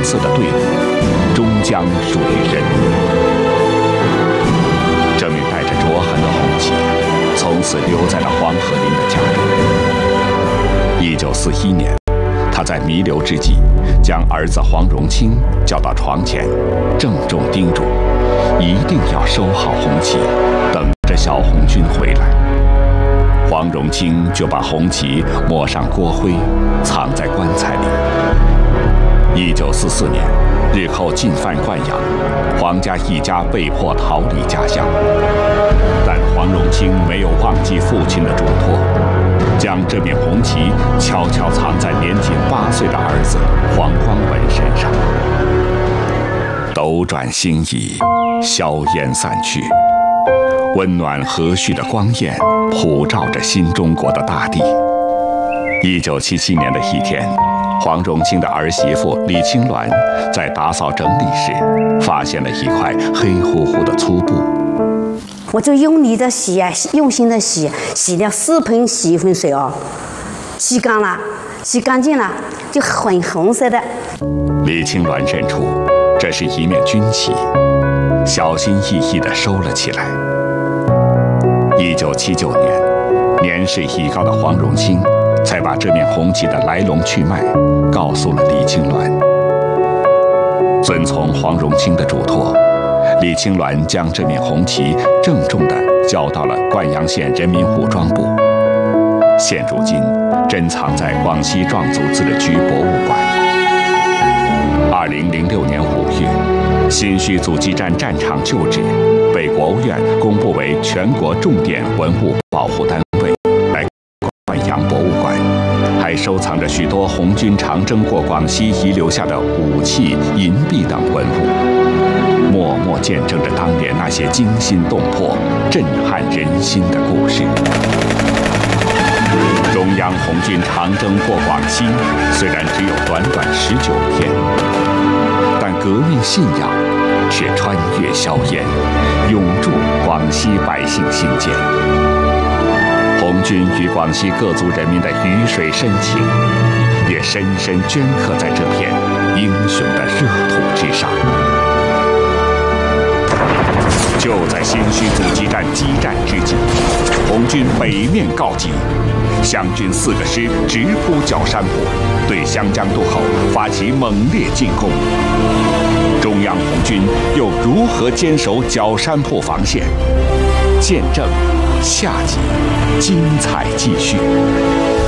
色的队伍，终将属于人民。这面带着灼痕的红旗，从此留在了黄河林的家中。1941年，他在弥留之际，将儿子黄荣清叫到床前，郑重叮嘱，一定要收好红旗，等着小红军回来。黄荣清就把红旗抹上锅灰，藏在棺材里。1944年，日寇进犯灌阳，黄家一家被迫逃离家乡。但黄荣清没有忘记父亲的嘱托，将这面红旗悄悄藏在年仅8岁的儿子黄光文身上。斗转星移，硝烟散去，温暖和煦的光焰普照着新中国的大地。1977年的一天，黄荣清的儿媳妇李青鸾在打扫整理时，发现了一块黑乎乎的粗布。 我就用力的洗啊，用心的洗，洗了4盆洗衣粉水哦，洗干了，洗干净了，就很红色的。 李青鸾认出这是一面军旗，小心翼翼地收了起来。1979年，年事已高的黄荣清才把这面红旗的来龙去脉告诉了李青鸾。遵从黄荣清的嘱托，李青鸾将这面红旗郑重地交到了灌阳县人民武装部，现如今珍藏在广西壮族自治区博物馆。2006年5月，新圩阻击战战场旧址被国务院公布为全国重点文物保护单位，来灌阳博物馆，还收藏着许多红军长征过广西遗留下的武器、银币等文物，默默见证着当年那些惊心动魄、震撼人心的故事。中央红军长征过广西，虽然只有短短19天，但革命信仰却穿越硝烟，永驻广西百姓心间。红军与广西各族人民的鱼水深情，也深深镌刻在这片英雄的热土之上。就在新圩阻击战激战之际，红军北面告急，湘军4个师直扑角山坡，对湘江渡口发起猛烈进攻。中央红军又如何坚守角山坡防线？见证下集，精彩继续。